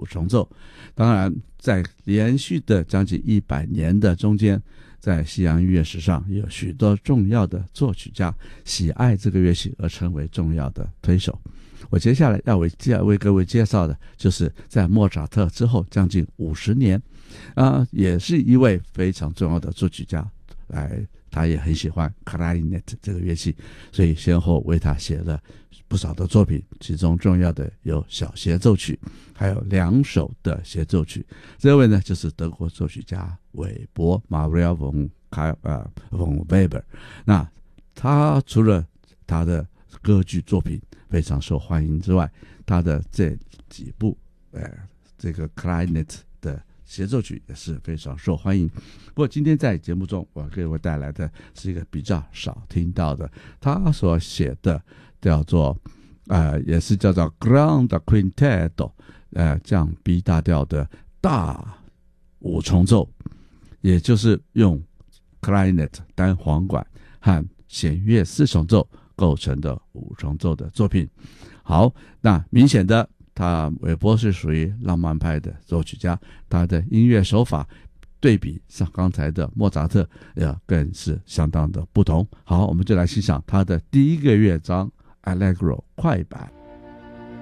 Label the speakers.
Speaker 1: 重奏。当然在连续的将近100年的中间，在西洋音乐史上有许多重要的作曲家喜爱这个乐器而成为重要的推手。我接下来要为各位介绍的就是在莫扎特之后将近50年也是一位非常重要的作曲家，他也很喜欢 Clarinet 这个乐器，所以先后为他写了不少的作品，其中重要的有小协奏曲，还有2首的协奏曲。这位呢就是德国作曲家韦伯 Maria von Weber。 那他除了他的歌剧作品非常受欢迎之外，他的这几部这个 Clarinet 的协奏曲也是非常受欢迎。不过今天在节目中我给各位带来的是一个比较少听到的，他所写的叫做也是叫做 Grand Quintetto 降 B 大调的大5重奏，也就是用 Clarinet 单簧管和弦乐4重奏构成的5重奏的作品。好，那明显的韦伯是属于浪漫派的作曲家，他的音乐手法对比像刚才的莫扎特更是相当的不同。好，我们就来欣赏他的第1个乐章 Allegro 快板。